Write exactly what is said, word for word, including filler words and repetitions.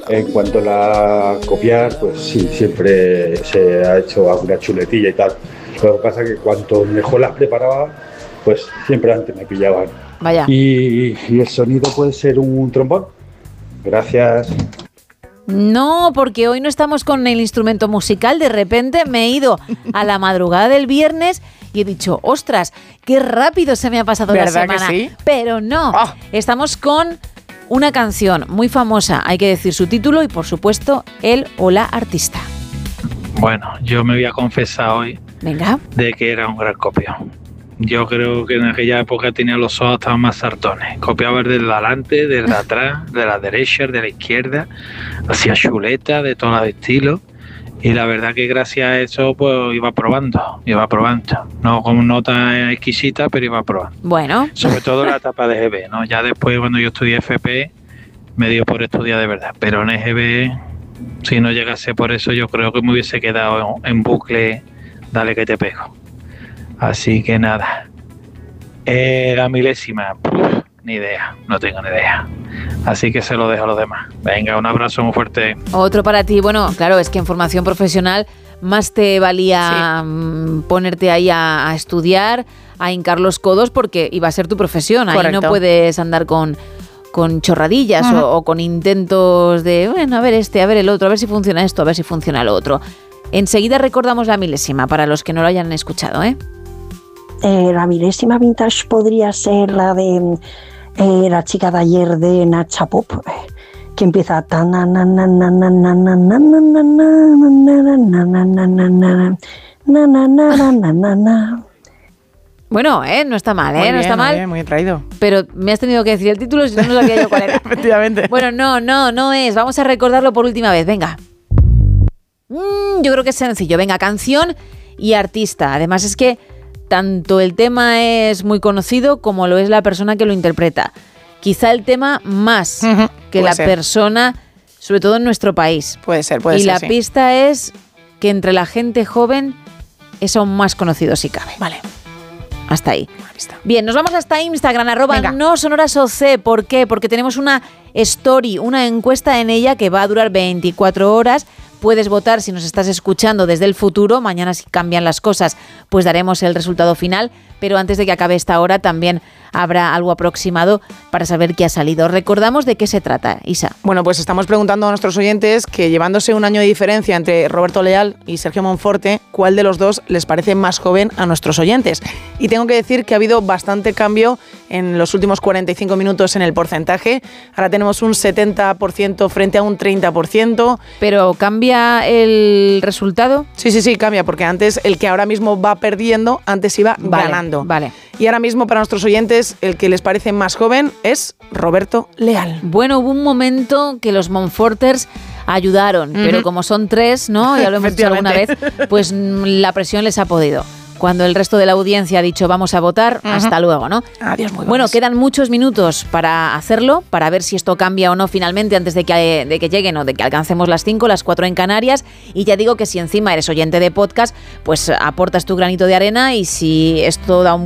En cuanto a la copiar, pues sí, siempre se ha hecho alguna chuletilla y tal. Lo que pasa es que cuanto mejor las preparaba, pues siempre antes me pillaban. Vaya. Y, y el sonido puede ser un trombón. Gracias. No, porque hoy no estamos con el instrumento musical. De repente me he ido a la madrugada del viernes y he dicho, ostras, qué rápido se me ha pasado la ¿Verdad semana. que sí? Pero no, Oh. estamos con una canción muy famosa, hay que decir su título y por supuesto el o la artista. Bueno, yo me voy a confesar hoy Venga. de que era un gran copión. Yo creo que en aquella época tenía los ojos estaban más sartones. Copiaba desde delante, desde atrás, de la derecha, de la izquierda. Hacía chuleta de todos los estilos. Y la verdad que gracias a eso pues iba probando, iba probando. No con nota exquisita, pero iba probando. Bueno. Sobre todo en la etapa de G B, ¿no? Ya después cuando yo estudié F P me dio por estudiar de verdad. Pero en G B, si no llegase por eso, yo creo que me hubiese quedado en bucle, dale que te pego. Así que nada, eh, la milésima, puf, ni idea, no tengo ni idea. Así que se lo dejo a los demás. Venga, un abrazo muy fuerte. Otro para ti. Bueno, claro, es que en formación profesional más te valía sí. ponerte ahí a, a estudiar, a hincar los codos porque iba a ser tu profesión. Correcto. Ahí no puedes andar con, con chorradillas uh-huh. o, o con intentos de, bueno, a ver este, a ver el otro, a ver si funciona esto, a ver si funciona lo otro. Enseguida recordamos la milésima para los que no lo hayan escuchado, ¿eh? Eh, la milésima vintage podría ser la de eh, la chica de ayer de Nacha Pop, eh, que empieza bueno, eh, no está mal, eh, bien, no está mal. Muy, bien, muy traído. Pero me has tenido que decir el título si no sabía yo cuál era. Efectivamente. Bueno, no, no, no es. Vamos a recordarlo por última vez. Venga. Mm, yo creo que es sencillo. Venga, canción y artista. Además es que tanto el tema es muy conocido como lo es la persona que lo interpreta. Quizá el tema más uh-huh. que la ser. persona, sobre todo en nuestro país. Puede ser, puede y ser, la sí. pista es que entre la gente joven es aún más conocido si cabe. Vale. Hasta ahí. Bien, nos vamos hasta Instagram, arroba no sonoras O C. ¿Por qué? Porque tenemos una story, una encuesta en ella que va a durar veinticuatro horas. Puedes votar si nos estás escuchando desde el futuro. Mañana, si cambian las cosas, pues daremos el resultado final. Pero antes de que acabe esta hora también habrá algo aproximado para saber qué ha salido. Recordamos de qué se trata, Isa. Bueno, pues estamos preguntando a nuestros oyentes que, llevándose un año de diferencia entre Roberto Leal y Sergio Monforte, ¿cuál de los dos les parece más joven a nuestros oyentes? Y tengo que decir que ha habido bastante cambio en los últimos cuarenta y cinco minutos en el porcentaje. Ahora tenemos un setenta por ciento frente a un treinta por ciento. ¿Pero cambia el resultado? Sí, sí, sí, cambia, porque antes el que ahora mismo va perdiendo, antes iba vale, ganando. Vale. Y ahora mismo para nuestros oyentes el que les parece más joven es Roberto Leal. Bueno, hubo un momento que los Monforters ayudaron, uh-huh. pero como son tres, ¿no? Ya lo hemos dicho alguna vez, pues la presión les ha podido. Cuando el resto de la audiencia ha dicho vamos a votar, uh-huh. hasta luego, ¿no? Adiós, muy Bueno, buenas. quedan muchos minutos para hacerlo, para ver si esto cambia o no finalmente antes de que, de que lleguen o de que alcancemos las cinco, las cuatro en Canarias. Y ya digo que si encima eres oyente de podcast, pues aportas tu granito de arena y si esto da un